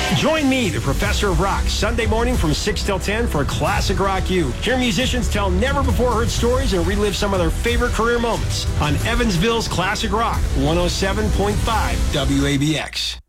Join me, the Professor of Rock, Sunday morning from 6 till 10 for Classic Rock U. Hear musicians tell never-before-heard stories and relive some of their favorite career moments on Evansville's Classic Rock, 107.5 WABX.